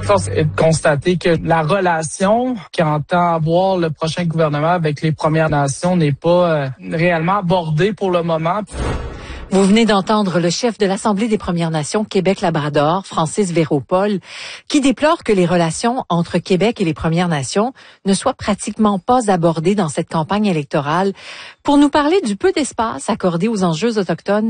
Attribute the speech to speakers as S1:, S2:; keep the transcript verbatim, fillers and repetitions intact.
S1: Force est de constater que la relation qu'entend avoir le prochain gouvernement avec les Premières Nations n'est pas euh, réellement abordée pour le moment.
S2: Vous venez d'entendre le chef de l'Assemblée des Premières Nations Québec-Labrador, Francis Véro-Paul, qui déplore que les relations entre Québec et les Premières Nations ne soient pratiquement pas abordées dans cette campagne électorale. Pour nous parler du peu d'espace accordé aux enjeux autochtones